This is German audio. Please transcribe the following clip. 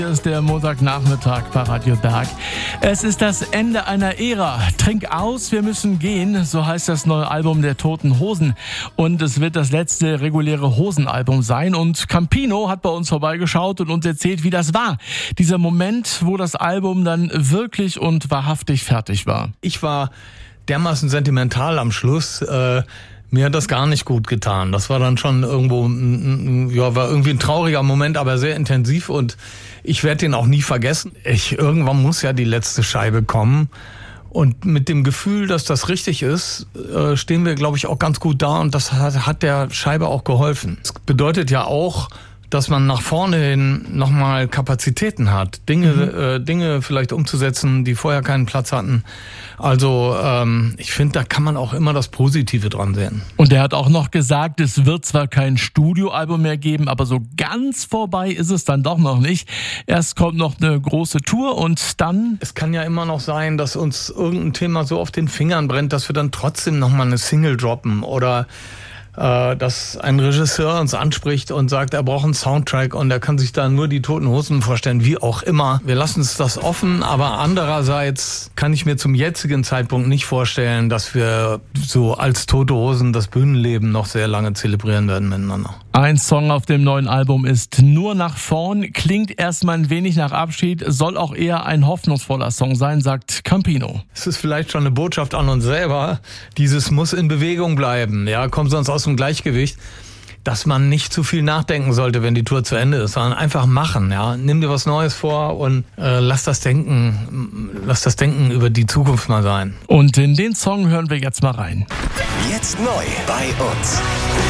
Hier ist der Montagnachmittag bei Radio Berg. Es ist das Ende einer Ära. Trink aus, wir müssen gehen, so heißt das neue Album der Toten Hosen. Und es wird das letzte reguläre Hosenalbum sein. Und Campino hat bei uns vorbeigeschaut und uns erzählt, wie das war. Dieser Moment, wo das Album dann wirklich und wahrhaftig fertig war. Ich war dermaßen sentimental am Schluss. Mir hat das gar nicht gut getan. Das war dann schon irgendwo, war irgendwie ein trauriger Moment, aber sehr intensiv und ich werde den auch nie vergessen. Irgendwann muss ja die letzte Scheibe kommen und mit dem Gefühl, dass das richtig ist, stehen wir, glaube ich, auch ganz gut da und das hat der Scheibe auch geholfen. Das bedeutet ja auch, dass man nach vorne hin nochmal Kapazitäten hat, Dinge vielleicht umzusetzen, die vorher keinen Platz hatten. Also ich finde, da kann man auch immer das Positive dran sehen. Und er hat auch noch gesagt, es wird zwar kein Studioalbum mehr geben, aber so ganz vorbei ist es dann doch noch nicht. Erst kommt noch eine große Tour und dann... Es kann ja immer noch sein, dass uns irgendein Thema so auf den Fingern brennt, dass wir dann trotzdem nochmal eine Single droppen oder... dass ein Regisseur uns anspricht und sagt, er braucht einen Soundtrack und er kann sich da nur die Toten Hosen vorstellen, wie auch immer. Wir lassen es das offen, aber andererseits kann ich mir zum jetzigen Zeitpunkt nicht vorstellen, dass wir so als Tote Hosen das Bühnenleben noch sehr lange zelebrieren werden miteinander. Ein Song auf dem neuen Album ist Nur nach vorn, klingt erstmal ein wenig nach Abschied, soll auch eher ein hoffnungsvoller Song sein, sagt Campino. Es ist vielleicht schon eine Botschaft an uns selber, dieses muss in Bewegung bleiben, ja, kommt sonst aus dem Gleichgewicht, dass man nicht zu viel nachdenken sollte, wenn die Tour zu Ende ist, sondern einfach machen, ja, nimm dir was Neues vor und lass das Denken über die Zukunft mal sein. Und in den Song hören wir jetzt mal rein. Jetzt neu bei uns.